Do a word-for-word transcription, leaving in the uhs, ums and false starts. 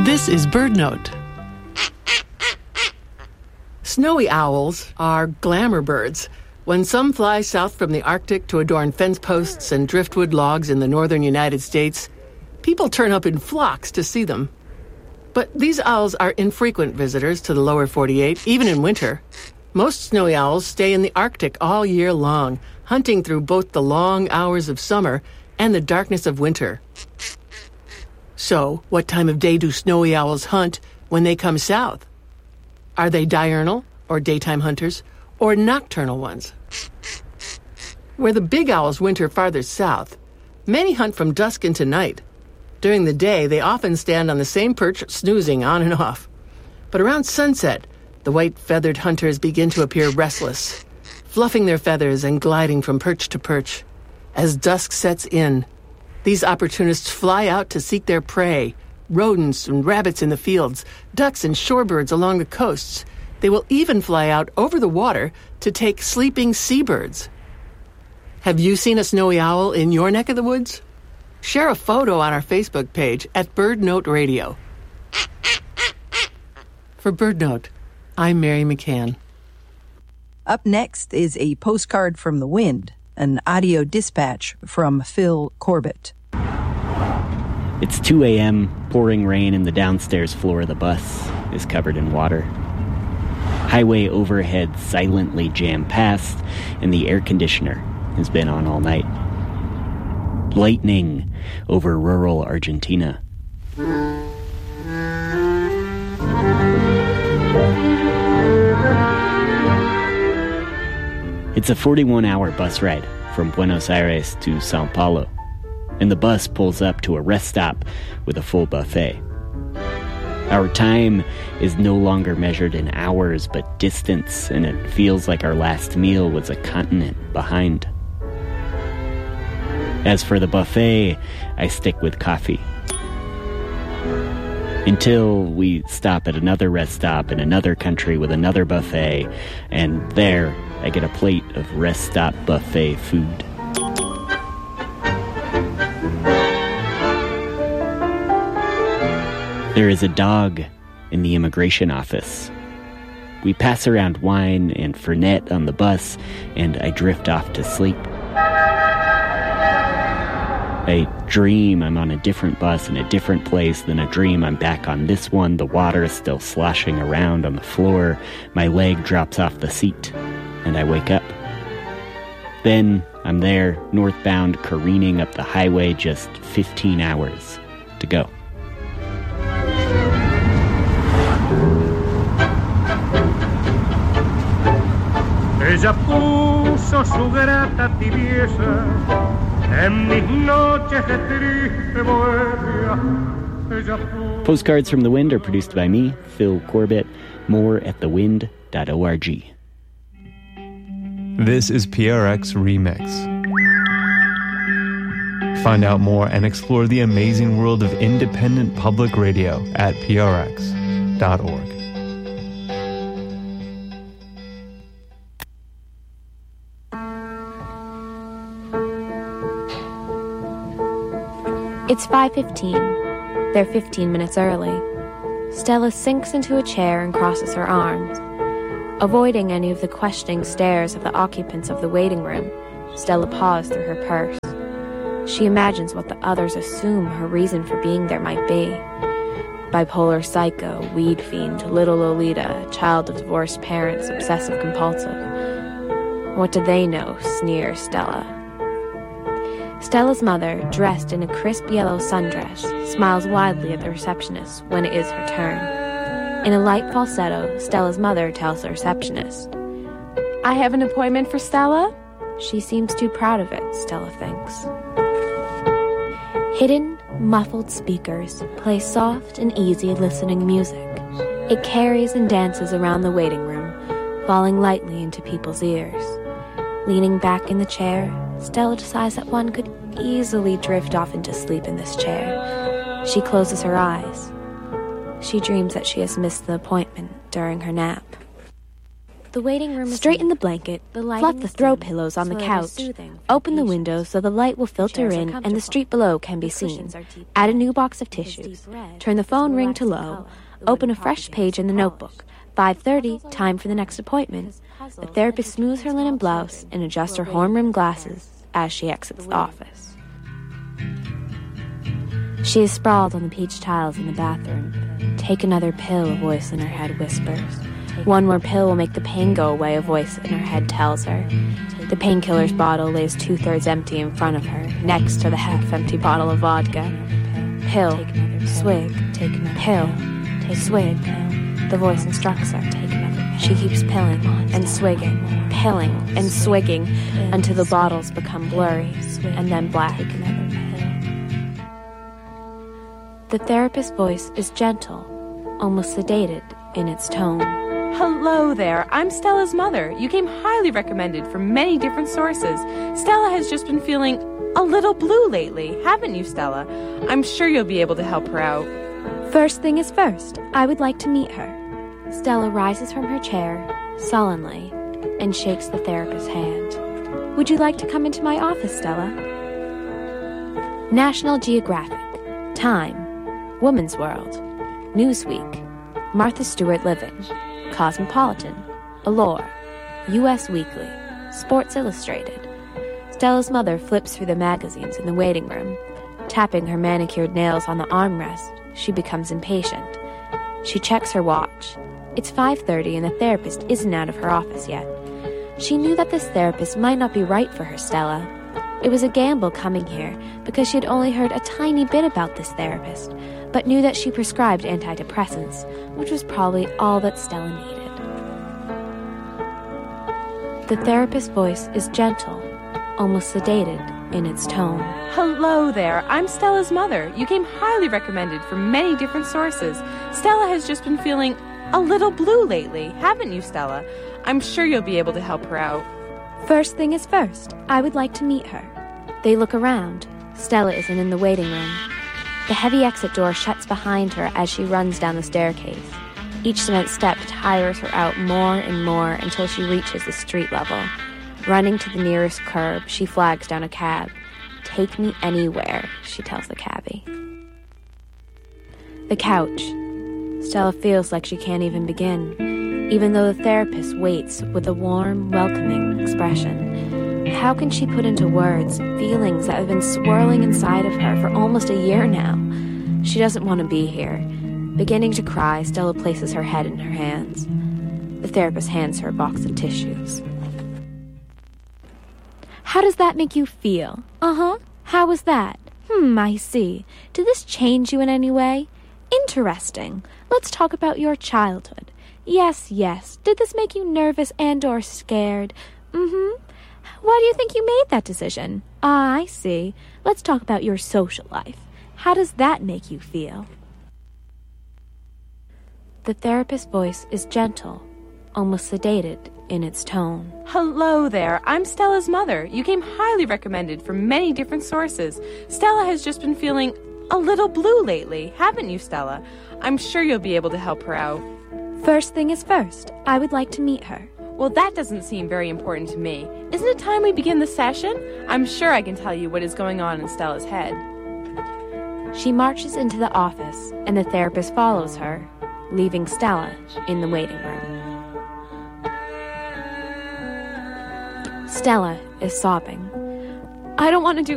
This is BirdNote. Snowy owls are glamour birds. When some fly south from the Arctic to adorn fence posts and driftwood logs in the northern United States, people turn up in flocks to see them. But these owls are infrequent visitors to the lower forty-eight, even in winter. Most snowy owls stay in the Arctic all year long, hunting through both the long hours of summer and the darkness of winter. So, what time of day do snowy owls hunt when they come south? Are they diurnal, or daytime hunters, or nocturnal ones? Where the big owls winter farther south, many hunt from dusk into night. During the day, they often stand on the same perch, snoozing on and off. But around sunset, the white-feathered hunters begin to appear restless, fluffing their feathers and gliding from perch to perch. As dusk sets in, these opportunists fly out to seek their prey, rodents and rabbits in the fields, ducks and shorebirds along the coasts. They will even fly out over the water to take sleeping seabirds. Have you seen a snowy owl in your neck of the woods? Share a photo on our Facebook page at BirdNote Radio. For BirdNote, I'm Mary McCann. Up next is a postcard from the wind, an audio dispatch from Phil Corbett. It's two a.m., pouring rain, and the downstairs floor of the bus is covered in water. Highway overhead silently jammed past, and the air conditioner has been on all night. Lightning over rural Argentina. It's a forty-one hour bus ride from Buenos Aires to Sao Paulo, and the bus pulls up to a rest stop with a full buffet. Our time is no longer measured in hours but distance, and it feels like our last meal was a continent behind. As for the buffet, I stick with coffee. Until we stop at another rest stop in another country with another buffet, and there I get a plate of rest stop buffet food. There is a dog in the immigration office. We pass around wine and Fernet on the bus, and I drift off to sleep. I dream I'm on a different bus in a different place, then a dream I'm back on this one. The water is still sloshing around on the floor. My leg drops off the seat, and I wake up. Then I'm there, northbound, careening up the highway, just fifteen hours to go. Ella puso su grata tibieza en mis noches de triste bohemia. Postcards from the Wind are produced by me, Phil Corbett. More at the wind dot org. This is P R X Remix. Find out more and explore the amazing world of independent public radio at P R X dot org. It's five fifteen. They're fifteen minutes early. Stella sinks into a chair and crosses her arms. Avoiding any of the questioning stares of the occupants of the waiting room, Stella paws through her purse. She imagines what the others assume her reason for being there might be. Bipolar psycho, weed fiend, little Lolita, child of divorced parents, obsessive-compulsive. What do they know, sneers Stella. Stella's mother, dressed in a crisp yellow sundress, smiles widely at the receptionist when it is her turn. In a light falsetto, Stella's mother tells the receptionist, "I have an appointment for Stella?" She seems too proud of it, Stella thinks. Hidden, muffled speakers play soft and easy listening music. It carries and dances around the waiting room, falling lightly into people's ears. Leaning back in the chair, Stella decides that one could easily drift off into sleep in this chair. She closes her eyes. She dreams that she has missed the appointment during her nap. The waiting room. Straighten the blanket, the fluff the throw pillows on the couch, open the window so the light will filter in and the street below can be seen. Add a new box of tissues. Turn the phone ring to low. Open a fresh page in the notebook. five thirty, time for the next appointment. The therapist smooths her linen blouse and adjusts her horn-rimmed glasses as she exits the office. She is sprawled on the peach tiles in the bathroom. Take another pill, a voice in her head whispers. One more pill will make the pain go away, a voice in her head tells her. The painkiller's bottle lays two-thirds empty in front of her, next to the half-empty bottle of vodka. Pill, swig, pill, swig. The voice instructs her. She keeps pilling and swigging, pilling and swigging until the bottles become blurry and then black. The therapist's voice is gentle, almost sedated in its tone. Hello there, I'm Stella's mother. You came highly recommended from many different sources. Stella has just been feeling a little blue lately, haven't you, Stella? I'm sure you'll be able to help her out. First thing is first, I would like to meet her. Stella rises from her chair, sullenly, and shakes the therapist's hand. Would you like to come into my office, Stella? National Geographic. Time. Woman's World. Newsweek. Martha Stewart Living. Cosmopolitan. Allure. U S Weekly. Sports Illustrated. Stella's mother flips through the magazines in the waiting room. Tapping her manicured nails on the armrest, she becomes impatient. She checks her watch. It's five thirty and the therapist isn't out of her office yet. She knew that this therapist might not be right for her, Stella. It was a gamble coming here because she had only heard a tiny bit about this therapist, but knew that she prescribed antidepressants, which was probably all that Stella needed. The therapist's voice is gentle, almost sedated in its tone. Hello there, I'm Stella's mother. You came highly recommended from many different sources. Stella has just been feeling a little blue lately, haven't you, Stella? I'm sure you'll be able to help her out. First thing is first, I would like to meet her. They look around. Stella isn't in the waiting room. The heavy exit door shuts behind her as she runs down the staircase. Each cement step tires her out more and more until she reaches the street level. Running to the nearest curb, she flags down a cab. Take me anywhere, she tells the cabbie. The couch. Stella feels like she can't even begin, even though the therapist waits with a warm, welcoming expression. How can she put into words feelings that have been swirling inside of her for almost a year now? She doesn't want to be here. Beginning to cry, Stella places her head in her hands. The therapist hands her a box of tissues. How does that make you feel? Uh-huh. How was that? Hmm, I see. Did this change you in any way? Interesting. Let's talk about your childhood. Yes, yes. Did this make you nervous and or scared? Mm-hmm. Why do you think you made that decision? Ah, I see. Let's talk about your social life. How does that make you feel? The therapist's voice is gentle, almost sedated in its tone. Hello there, I'm Stella's mother. You came highly recommended from many different sources. Stella has just been feeling a little blue lately, haven't you, Stella? I'm sure you'll be able to help her out. First thing is first, I would like to meet her. Well, that doesn't seem very important to me. Isn't it time we begin the session? I'm sure I can tell you what is going on in Stella's head. She marches into the office, and the therapist follows her, leaving Stella in the waiting room. Stella is sobbing. I don't want to do